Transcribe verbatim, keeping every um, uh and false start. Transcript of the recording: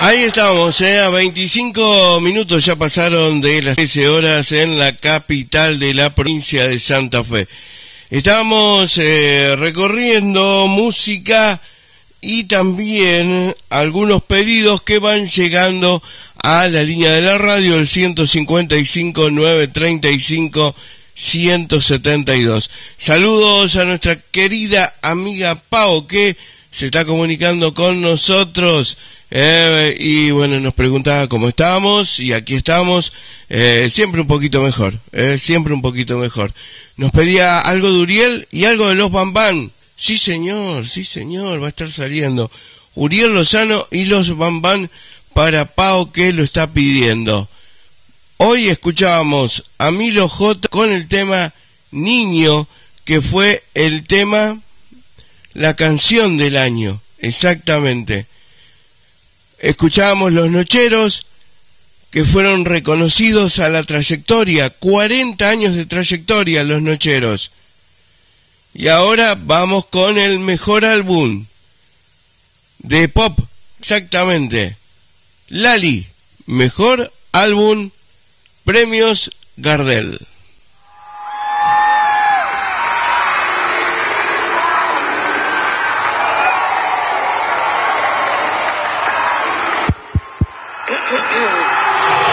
Ahí estamos, eh, a veinticinco minutos ya pasaron de las trece horas en la capital de la provincia de Santa Fe. Estamos eh, recorriendo música y también algunos pedidos que van llegando a la línea de la radio, el ciento cincuenta y cinco, novecientos treinta y cinco, ciento setenta y dos. Saludos a nuestra querida amiga Pau, que se está comunicando con nosotros, eh, y bueno, nos preguntaba cómo estábamos, y aquí estamos, eh, siempre un poquito mejor, eh, siempre un poquito mejor. Nos pedía algo de Uriel y algo de los Bambán. Sí señor, sí señor, va a estar saliendo Uriel Lozano y los Bambán para Pau, que lo está pidiendo. Hoy escuchábamos a Milo J con el tema Niño, que fue el tema, la canción del año, exactamente. Escuchábamos Los Nocheros, que fueron reconocidos a la trayectoria, cuarenta años de trayectoria Los Nocheros. Y ahora vamos con el mejor álbum de pop, exactamente. Lali, mejor álbum, premios Gardel.